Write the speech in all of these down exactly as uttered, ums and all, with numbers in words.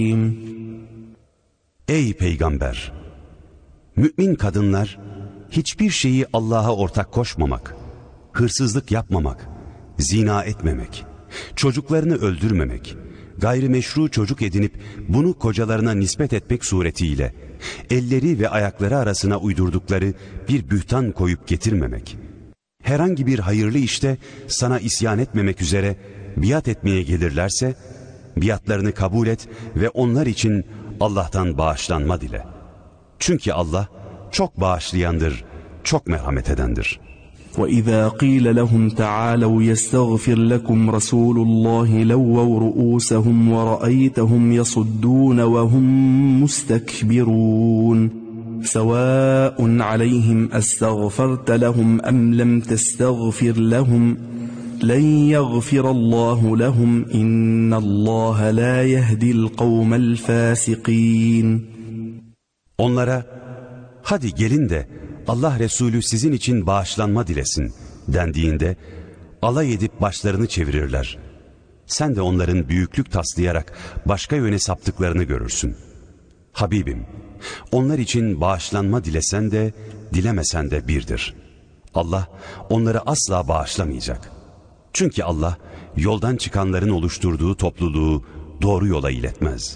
Ey Peygamber! Mümin kadınlar hiçbir şeyi Allah'a ortak koşmamak, hırsızlık yapmamak, zina etmemek, çocuklarını öldürmemek, gayrimeşru çocuk edinip bunu kocalarına nispet etmek suretiyle elleri ve ayakları arasına uydurdukları bir bühtan koyup getirmemek, herhangi bir hayırlı işte sana isyan etmemek üzere biat etmeye gelirlerse, biatlarını kabul et ve onlar için Allah'tan bağışlanma dile. Çünkü Allah çok bağışlayandır, çok merhamet edendir. وَإِذَا قِيلَ لَهُمْ تَعَالَوْا يَسْتَغْفِرْ لَكُمْ رَسُولُ اللَّهِ لَوَّوْا رُؤُوسَهُمْ وَرَأَيْتَهُمْ يَصُدُّونَ وَهُمْ مُسْتَكْبِرُونَ سَوَاءٌ عَلَيْهِمْ أَسْتَغْفَرْتَ لَهُمْ أَمْ لَمْ تَسْتَغْفِرْ لَهُمْ لَنْ يَغْفِرَ اللَّهُ لَهُمْ إِنَّ اللَّهَ لَا يَهْدِي الْقَوْمَ الْفَاسِقِينَ. Onlara hadi gelin de Allah Resulü sizin için bağışlanma dilesin dendiğinde alay edip başlarını çevirirler. Sen de onların büyüklük taslayarak başka yöne saptıklarını görürsün. Habibim, onlar için bağışlanma dilesen de dilemesen de birdir. Allah onları asla bağışlamayacak. Çünkü Allah yoldan çıkanların oluşturduğu topluluğu doğru yola iletmez.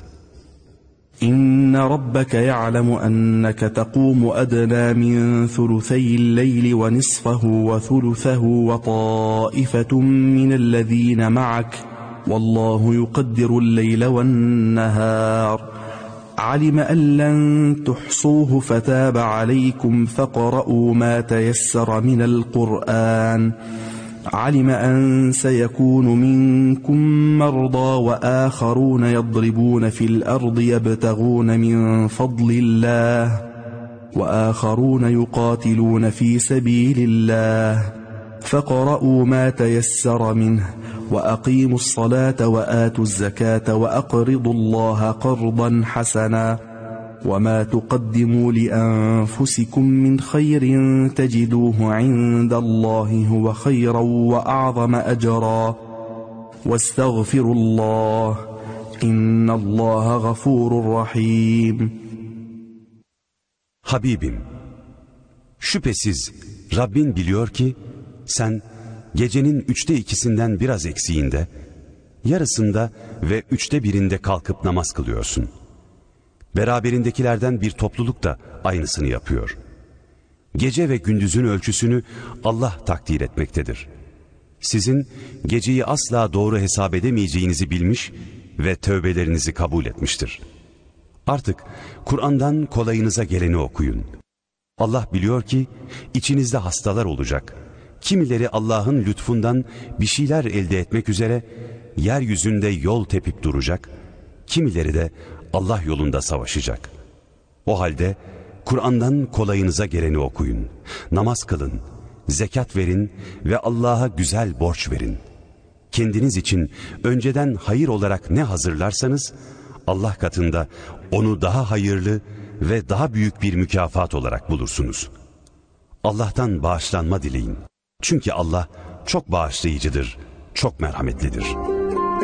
إن ربك يعلم أنك تقوم أدنى من ثلثي الليل ونصفه وثلثه وطائفة من الذين معك والله يقدر الليل والنهار علم أن لن تحصوه فتاب عليكم فاقرؤوا ما تيسر من القرآن علم أن سيكون منكم مرضى وآخرون يضربون في الأرض يبتغون من فضل الله وآخرون يقاتلون في سبيل الله فاقرؤوا ما تيسر منه وأقيموا الصلاة وآتوا الزكاة وأقرضوا الله قرضا حسنا وما تقدموا لأنفسكم من خير تجدوه عند الله هو خيرا وأعظم أجرا واستغفروا الله إن الله غفور رحيم. Habibim, şüphesiz Rabbin biliyor ki sen gecenin üçte ikisinden biraz eksiğinde, yarısında ve üçte birinde kalkıp namaz kılıyorsun. Beraberindekilerden bir topluluk da aynısını yapıyor. Gece ve gündüzün ölçüsünü Allah takdir etmektedir. Sizin geceyi asla doğru hesap edemeyeceğinizi bilmiş ve tövbelerinizi kabul etmiştir. Artık Kur'an'dan kolayınıza geleni okuyun. Allah biliyor ki içinizde hastalar olacak. Kimileri Allah'ın lütfundan bir şeyler elde etmek üzere yeryüzünde yol tepip duracak. Kimileri de Allah yolunda savaşacak. O halde Kur'an'dan kolayınıza geleni okuyun. Namaz kılın, zekat verin ve Allah'a güzel borç verin. Kendiniz için önceden hayır olarak ne hazırlarsanız Allah katında onu daha hayırlı ve daha büyük bir mükafat olarak bulursunuz. Allah'tan bağışlanma dileyin. Çünkü Allah çok bağışlayıcıdır, çok merhametlidir.